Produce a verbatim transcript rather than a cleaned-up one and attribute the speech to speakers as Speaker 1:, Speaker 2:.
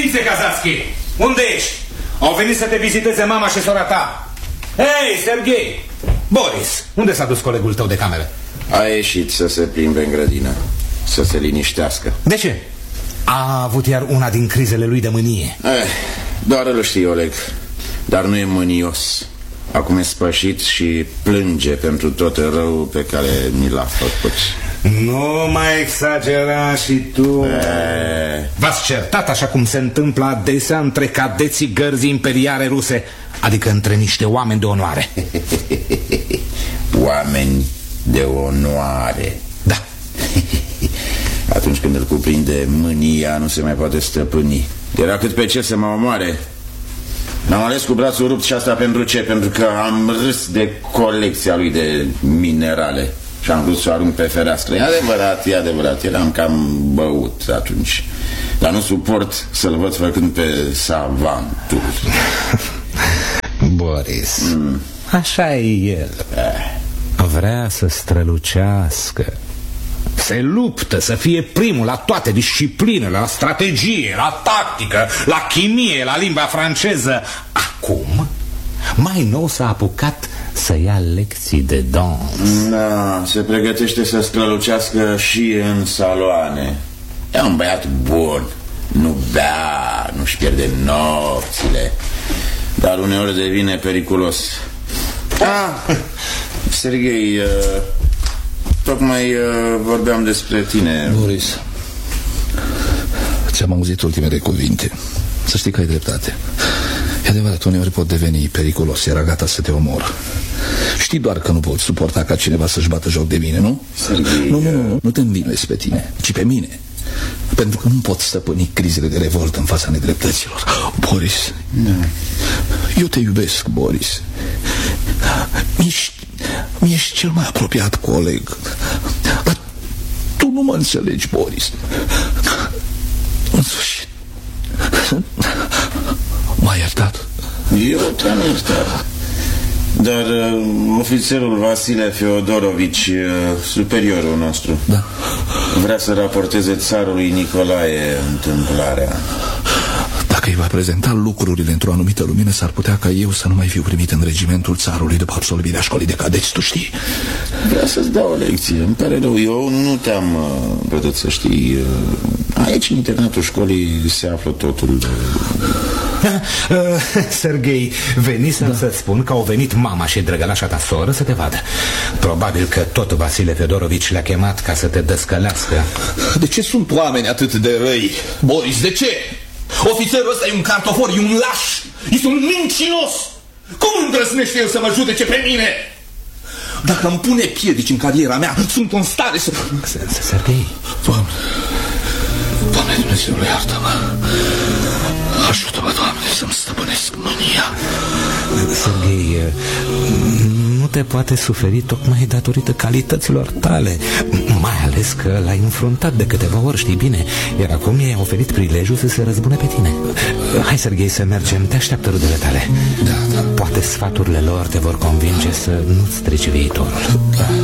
Speaker 1: Părințe Kazatski, unde ești? Au venit să te viziteze mama și sora ta. Hei, Serghei! Boris, unde s-a dus colegul tău de cameră?
Speaker 2: A ieșit să se plimbe în grădină, să se liniștească.
Speaker 1: De ce? A avut iar una din crizele lui de mânie.
Speaker 2: Eh, doar îl știi, Oleg. Dar nu e mânios. Acum e spășit și plânge pentru tot răul pe care mi l-a făcut.
Speaker 1: Nu mai exagera și tu.
Speaker 2: E...
Speaker 1: V-ați certat așa cum se întâmplă adesea între cadeții gărzii imperiale ruse, adică între niște oameni de onoare.
Speaker 2: Oameni de onoare.
Speaker 1: Da.
Speaker 2: Atunci când îl cuprinde mânia, nu se mai poate stăpâni. Era cât pe ce să mă omoare. M-am ales cu brațul rupt și asta pentru ce? Pentru că am râs de colecția lui de minerale și am vrut să o arunc pe fereastră. E adevărat, e adevărat, eram cam băut atunci. Dar nu suport să-l văd făcând pe savantul.
Speaker 1: Boris, mm. așa e el.
Speaker 2: eh.
Speaker 1: Vrea să strălucească. Se luptă să fie primul la toate disciplinele, la strategie, la tactică, la chimie, la limba franceză. Acum, mai nou s-a apucat să ia lecții de dans.
Speaker 2: Da, se pregătește să strălucească și în saloane. E un băiat bun. Nu bea, nu-și pierde nopțile. Dar uneori devine periculos. Ah, Serghei, uh, tocmai uh, vorbeam despre tine.
Speaker 3: Boris, ți-am auzit ultimele cuvinte. Să știi că ai dreptate. E adevărat, uneori pot deveni periculos. Era gata să te omor. Știi doar că nu pot suporta ca cineva să-și bată joc de mine, nu?
Speaker 2: Serghei,
Speaker 3: nu, nu, nu, nu te învinezi pe tine, ci pe mine. Pentru că nu pot stăpâni crizele de revoltă în fața nedreptăților. Boris,
Speaker 2: da.
Speaker 3: Eu te iubesc, Boris. Mi-ești, mi-ești cel mai apropiat coleg. Dar tu nu mă înțelegi, Boris. În sfârșit, m-ai iertat?
Speaker 2: Eu te-am iertat. Dar uh, ofițerul Vasile Feodorovici, uh, superiorul nostru,
Speaker 3: da,
Speaker 2: vrea să raporteze țarului Nicolae întâmplarea.
Speaker 3: Dacă îi va prezenta lucrurile într-o anumită lumină, s-ar putea ca eu să nu mai fiu primit în regimentul țarului după absolvirea școlii de cadeți, tu știi?
Speaker 2: Vrea să-ți dau o lecție. Îmi pare rău, eu nu te-am uh, putut să știi. uh, Aici, în internatul școlii, se află totul.
Speaker 1: uh, Serghei, venisem da. să-ți spun că au venit mama și drăgălașa ta soră să te vadă. Probabil că tot Vasile Feodorovici le-a chemat ca să te descălească.
Speaker 3: De ce sunt oameni atât de răi, Boris, de ce? Ofițerul ăsta e un cartofor, e un laș, este un mincinos. Cum îndrăznește el să mă judece pe mine? Dacă îmi pune piedici în cariera mea, sunt în stare să...
Speaker 1: Serghei,
Speaker 3: Doamne, Doamne Dumnezeule, iartă-mă. Ajută-mă, Doamne, să-mi stăpânesc mânia.
Speaker 1: Serghei, nu te poate suferi tocmai datorită calităților tale. Mai ales că l-ai înfruntat de câteva ori, știi bine. Iar acum i-ai oferit prilejul să se răzbune pe tine. Hai, Serghei, să mergem, te așteaptă rudele tale.
Speaker 3: Da, da.
Speaker 1: Poate sfaturile lor te vor convinge să nu-ți treci viitorul.
Speaker 3: Da.